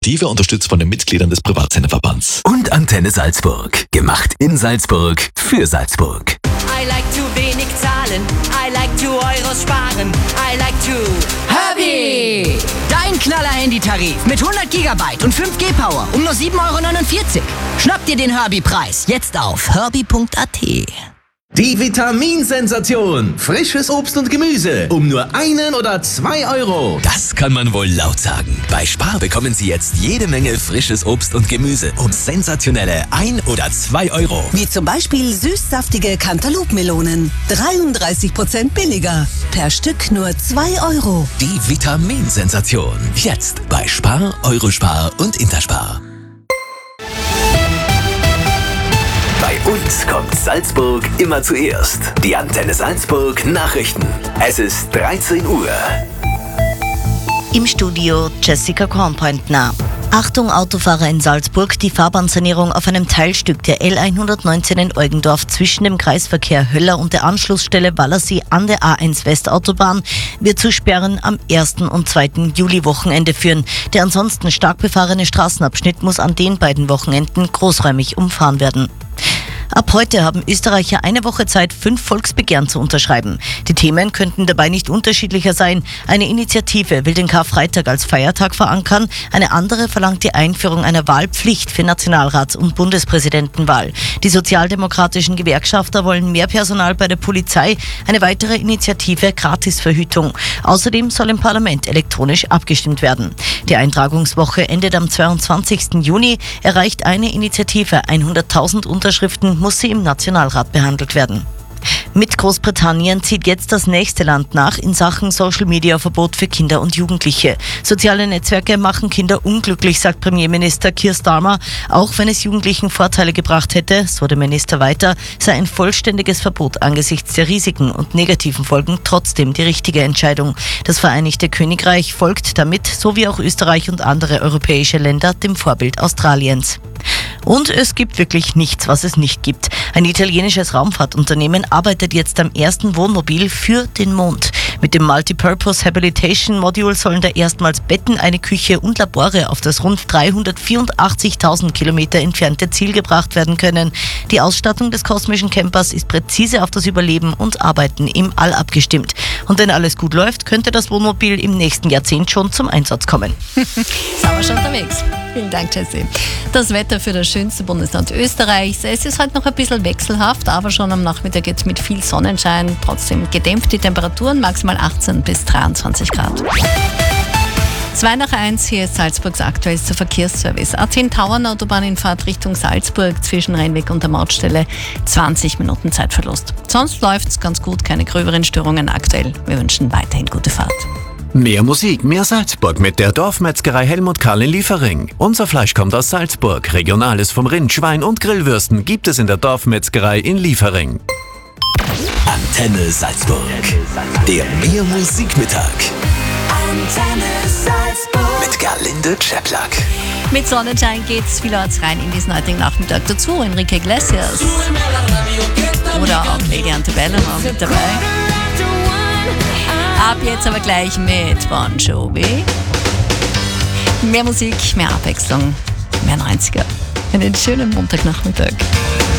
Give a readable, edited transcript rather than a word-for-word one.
Initiative unterstützt von den Mitgliedern des Privatsenderverbands. Und Antenne Salzburg. Gemacht in Salzburg für Salzburg. I like to wenig zahlen. I like to Euros sparen. I like to Herbie! Dein Knaller-Handytarif mit 100 GB und 5G-Power um nur 7,49 €. Schnapp dir den Herbie-Preis jetzt auf herbie.at. Die Vitaminsensation. Frisches Obst und Gemüse um nur 1 oder 2 Euro. Das kann man wohl laut sagen. Bei Spar bekommen Sie jetzt jede Menge frisches Obst und Gemüse um sensationelle 1 oder 2 Euro. Wie zum Beispiel süßsaftige Cantaloupe-Melonen. 33% billiger. Per Stück nur 2 Euro. Die Vitaminsensation. Jetzt bei Spar, Eurospar und Interspar. Bei uns kommt Salzburg immer zuerst. Die Antenne Salzburg Nachrichten. Es ist 13 Uhr. Im Studio Jessica Kornpointner. Achtung Autofahrer in Salzburg, die Fahrbahnsanierung auf einem Teilstück der L119 in Eugendorf zwischen dem Kreisverkehr Höller und der Anschlussstelle Wallersee an der A1 Westautobahn wird zu Sperren am 1. und 2. Juli-Wochenende führen. Der ansonsten stark befahrene Straßenabschnitt muss an den beiden Wochenenden großräumig umfahren werden. Ab heute haben Österreicher eine Woche Zeit, 5 Volksbegehren zu unterschreiben. Die Themen könnten dabei nicht unterschiedlicher sein. Eine Initiative will den Karfreitag als Feiertag verankern, eine andere verlangt die Einführung einer Wahlpflicht für Nationalrats- und Bundespräsidentenwahl. Die sozialdemokratischen Gewerkschafter wollen mehr Personal bei der Polizei, eine weitere Initiative Gratisverhütung. Außerdem soll im Parlament elektronisch abgestimmt werden. Die Eintragungswoche endet am 22. Juni, erreicht eine Initiative 100.000 Unterschriften, muss sie im Nationalrat behandelt werden. Mit Großbritannien zieht jetzt das nächste Land nach in Sachen Social-Media-Verbot für Kinder und Jugendliche. Soziale Netzwerke machen Kinder unglücklich, sagt Premierminister Keir Starmer. Auch wenn es Jugendlichen Vorteile gebracht hätte, so der Minister weiter, sei ein vollständiges Verbot angesichts der Risiken und negativen Folgen trotzdem die richtige Entscheidung. Das Vereinigte Königreich folgt damit, so wie auch Österreich und andere europäische Länder, dem Vorbild Australiens. Und es gibt wirklich nichts, was es nicht gibt. Ein italienisches Raumfahrtunternehmen arbeitet jetzt am ersten Wohnmobil für den Mond. Mit dem Multipurpose Habilitation Module sollen da erstmals Betten, eine Küche und Labore auf das rund 384.000 Kilometer entfernte Ziel gebracht werden können. Die Ausstattung des kosmischen Campers ist präzise auf das Überleben und Arbeiten im All abgestimmt. Und wenn alles gut läuft, könnte das Wohnmobil im nächsten Jahrzehnt schon zum Einsatz kommen. Sind wir schon unterwegs. Vielen Dank, Jessie. Das Wetter für das schönste Bundesland Österreichs. Es ist heute noch ein bisschen wechselhaft, aber schon am Nachmittag geht es mit viel Sonnenschein. Trotzdem gedämpft die Temperaturen, maximal 18 bis 23 Grad. 2:01, hier ist Salzburgs aktuellster Verkehrsservice. A10 Tauernautobahn in Fahrt Richtung Salzburg zwischen Rennweg und der Mautstelle. 20 Minuten Zeitverlust. Sonst läuft's ganz gut, keine gröberen Störungen aktuell. Wir wünschen weiterhin gute Fahrt. Mehr Musik, mehr Salzburg mit der Dorfmetzgerei Helmut Karl in Liefering. Unser Fleisch kommt aus Salzburg. Regionales vom Rind, Schwein und Grillwürsten gibt es in der Dorfmetzgerei in Liefering. Antenne Salzburg. Der Mehr Musikmittag. Antenne Salzburg. Mit Gerlinde Czeplak. Mit Sonnenschein geht's vielerorts rein in diesen heutigen Nachmittag. Dazu Enrique Iglesias oder auch Lady Antebellum mit dabei. Ab jetzt aber gleich mit Bon Jovi. Mehr Musik, mehr Abwechslung, mehr 90er. Einen schönen Montagnachmittag.